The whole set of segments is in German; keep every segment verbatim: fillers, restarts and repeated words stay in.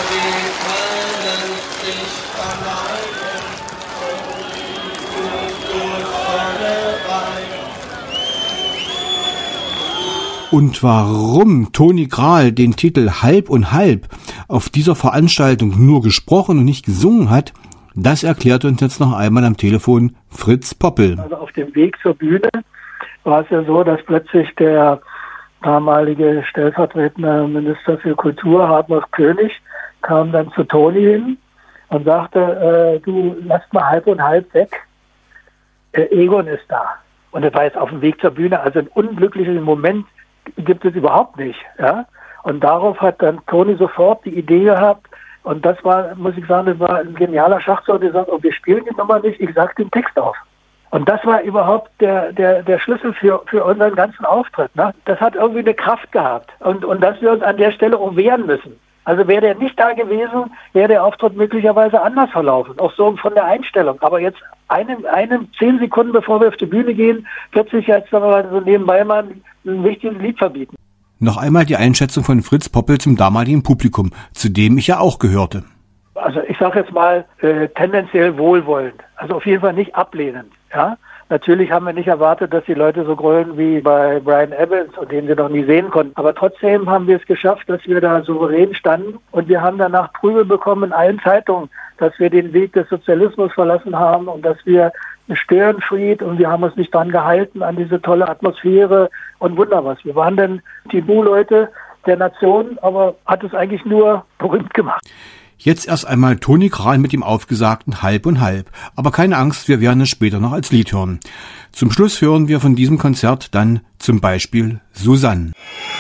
Und warum Toni Krahl den Titel Halb und Halb auf dieser Veranstaltung nur gesprochen und nicht gesungen hat, das erklärt uns jetzt noch einmal am Telefon Fritz Poppel. Also auf dem Weg zur Bühne war es ja so, dass plötzlich der damalige stellvertretende Minister für Kultur, Hartmut König, kam dann zu Toni hin und sagte, äh, du lass mal halb und halb weg, äh, Egon ist da. Und das war jetzt auf dem Weg zur Bühne, also einen unglücklichen Moment gibt es überhaupt nicht. Ja? Und darauf hat dann Toni sofort die Idee gehabt, und das war, muss ich sagen, das war ein genialer Schachzug, der sagt, oh, wir spielen die Nummer nicht, ich sag den Text auf. Und das war überhaupt der, der, der Schlüssel für, für unseren ganzen Auftritt. Ne? Das hat irgendwie eine Kraft gehabt. Und, und dass wir uns an der Stelle auch wehren müssen. Also wäre der nicht da gewesen, wäre der Auftritt möglicherweise anders verlaufen. Auch so von der Einstellung. Aber jetzt einem, einem zehn Sekunden bevor wir auf die Bühne gehen, plötzlich jetzt mal so nebenbei mal ein wichtiges Lied verbieten. Noch einmal die Einschätzung von Fritz Poppel zum damaligen Publikum, zu dem ich ja auch gehörte. Also ich sage jetzt mal äh, tendenziell wohlwollend. Also auf jeden Fall nicht ablehnend. Ja? Natürlich haben wir nicht erwartet, dass die Leute so grölen wie bei Brian Evans, und den sie noch nie sehen konnten. Aber trotzdem haben wir es geschafft, dass wir da souverän standen. Und wir haben danach Prügel bekommen in allen Zeitungen, dass wir den Weg des Sozialismus verlassen haben und dass wir Störenfried, und wir haben uns nicht dran gehalten, an diese tolle Atmosphäre und wunderbar. Wir waren dann die Bu-Leute der Nation, aber hat es eigentlich nur berühmt gemacht. Jetzt erst einmal Toni Krahl mit dem aufgesagten Halb und Halb. Aber keine Angst, wir werden es später noch als Lied hören. Zum Schluss hören wir von diesem Konzert dann zum Beispiel Susanne.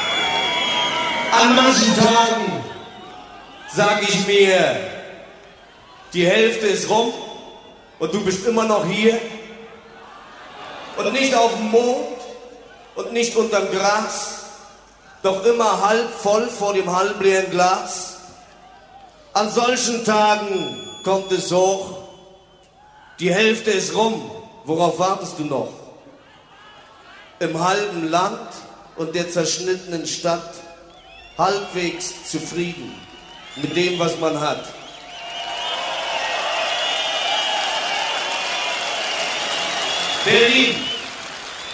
An manchen Tagen sag ich mir, die Hälfte ist rum und du bist immer noch hier und nicht auf dem Mond und nicht unterm Gras, doch immer halb voll vor dem halbleeren Glas. An solchen Tagen kommt es hoch, die Hälfte ist rum, worauf wartest du noch? Im halben Land und der zerschnittenen Stadt, halbwegs zufrieden mit dem, was man hat. Berlin!